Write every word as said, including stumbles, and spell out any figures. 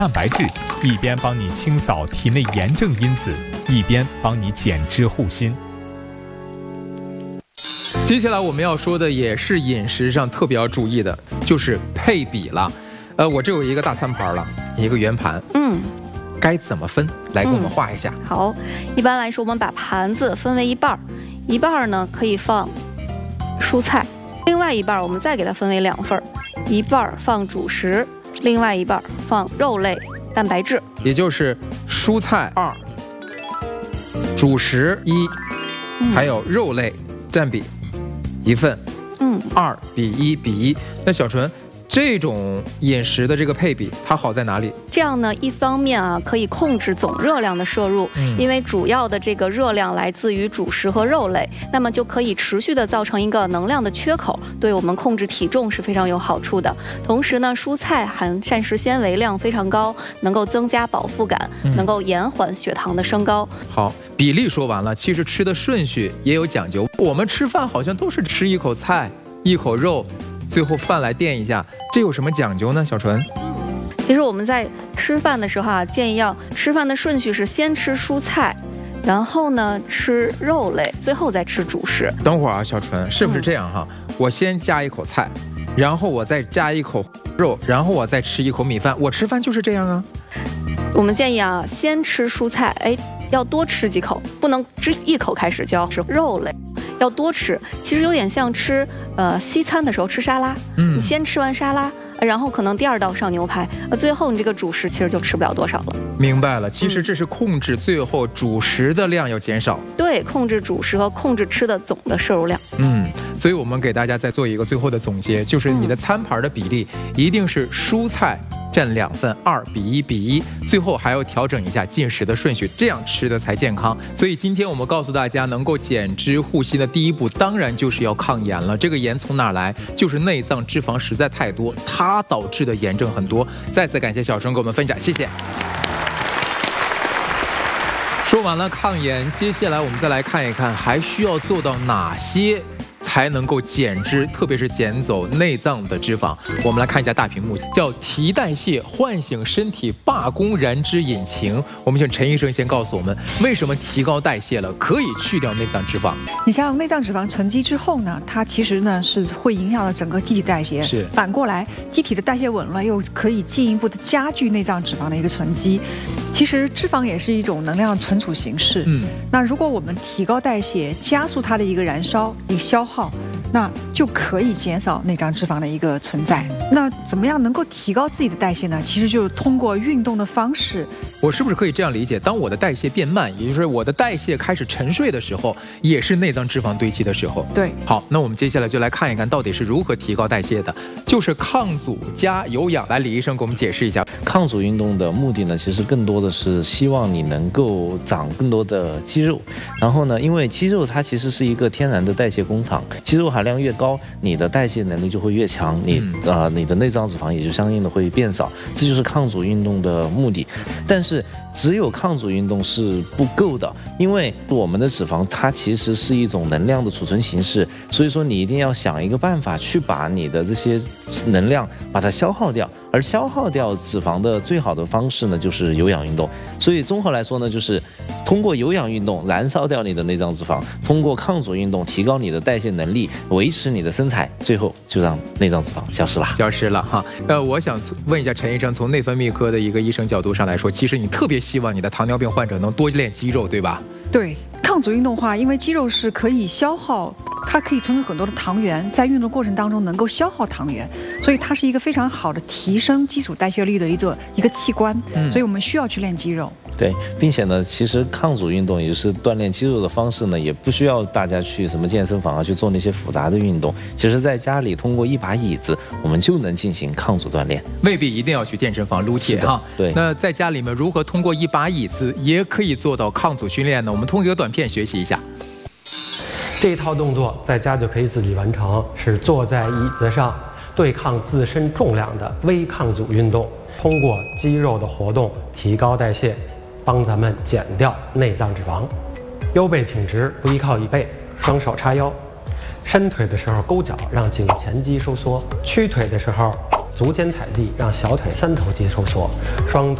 蛋白质，一边帮你清扫体内炎症因子，一边帮你减脂护心。 接下来我们要说的也是饮食上特别要注意的，就是配比了。呃，我这有一个大餐盘了，一个圆盘， 嗯， 该怎么分？来给我们画一下。 嗯、好，一般来说，我们把盘子分为一半，一半呢可以放蔬菜，另外一半我们再给它分为两份，一半放主食，另外一半放肉类、蛋白质， 也就是蔬菜二，主食一， 嗯、 还有肉类占比一份， 嗯， 二比一比一。那小纯，这种饮食的这个配比，它好在哪里？ 这样呢，一方面啊，可以控制总热量的摄入，嗯、因为主要的这个热量来自于主食和肉类，那么就可以持续的造成一个能量的缺口，对我们控制体重是非常有好处的。同时呢，蔬菜含膳食纤维量非常高，能够增加饱腹感，嗯、能够延缓血糖的升高。 好，比例说完了，其实吃的顺序也有讲究。我们吃饭好像都是吃一口菜，一口肉，最后饭来垫一下，这有什么讲究呢？小纯？ 其实我们在吃饭的时候啊，建议要吃饭的顺序是先吃蔬菜，然后呢吃肉类，最后再吃主食。 等会儿啊，小纯，是不是这样哈？嗯、我先加一口菜，然后我再加一口肉，然后我再吃一口米饭。我吃饭就是这样啊。 我们建议啊，先吃蔬菜，哎，要多吃几口，不能只一口开始就要吃肉类。要多吃，其实有点像吃呃西餐的时候吃沙拉，嗯，你先吃完沙拉，然后可能第二道上牛排，呃，最后你这个主食其实就吃不了多少了。 明白了，其实这是控制最后主食的量要减少。 嗯、对，控制主食和控制吃的总的摄入量。 嗯，所以我们给大家再做一个最后的总结，就是你的餐盘的比例一定是蔬菜占两份，二比一比一，最后还要调整一下进食的顺序，这样吃的才健康。所以今天我们告诉大家，能够减脂护心的第一步，当然就是要抗炎了。这个炎从哪来？就是内脏脂肪实在太多，它导致的炎症很多。再次感谢小春给我们分享，谢谢。说完了抗炎，接下来我们再来看一看，还需要做到哪些才能够减脂，特别是减走内脏的脂肪。我们来看一下大屏幕，叫提代谢，唤醒身体罢工燃脂引擎。我们请陈医生先告诉我们，为什么提高代谢了可以去掉内脏脂肪？ 你像内脏脂肪沉积之后呢，它其实呢是会影响到整个机体代谢。 是反过来，机体的代谢稳了，又可以进一步的加剧内脏脂肪的一个沉积。其实脂肪也是一种能量的存储形式。嗯，那如果我们提高代谢，加速它的一个燃烧、一个消耗，那就可以减少内脏脂肪的一个存在。那怎么样能够提高自己的代谢呢？其实就是通过运动的方式。 我是不是可以这样理解？当我的代谢变慢，也就是说我的代谢开始沉睡的时候，也是内脏脂肪堆积的时候。 对。 好，那我们接下来就来看一看到底是如何提高代谢的，就是抗阻加有氧。来，李医生给我们解释一下。 抗阻运动的目的呢，其实更多的是希望你能够长更多的肌肉。然后呢，因为肌肉它其实是一个天然的代谢工厂，肌肉含量越高，你的代谢能力就会越强，你呃你的内脏脂肪也就相应的会变少，这就是抗阻运动的目的。但是只有抗阻运动是不够的，因为我们的脂肪它其实是一种能量的储存形式，所以说你一定要想一个办法去把你的这些能量把它消耗掉，而消耗掉脂肪的最好的方式呢，就是有氧运动。所以综合来说呢，就是通过有氧运动燃烧掉你的内脏脂肪，通过抗阻运动提高你的代谢能力，维持你的身材，最后就让内脏脂肪消失了。 消失了哈。呃，我想问一下陈医生，从内分泌科的一个医生角度上来说，其实你特别希望你的糖尿病患者能多练肌肉，对吧？ 对，抗阻运动的话，因为肌肉是可以消耗，它可以存储很多的糖原，在运动过程当中能够消耗糖原，所以它是一个非常好的提升基础代谢率的一个一个器官。嗯，所以我们需要去练肌肉。 对，并且呢，其实抗阻运动也就是锻炼肌肉的方式呢，也不需要大家去什么健身房啊去做那些复杂的运动。其实在家里通过一把椅子，我们就能进行抗阻锻炼， 未必一定要去健身房撸铁哈。 对， 那在家里面如何通过一把椅子也可以做到抗阻训练呢？我们通过一个短片学习一下。 这一套动作在家就可以自己完成，是坐在椅子上对抗自身重量的微抗阻运动，通过肌肉的活动提高代谢，帮咱们减掉内脏脂肪。腰背挺直，不依靠椅背，双手叉腰。伸腿的时候勾脚，让颈前肌收缩；屈腿的时候， 足尖踩地，让小腿三头肌收缩，双腿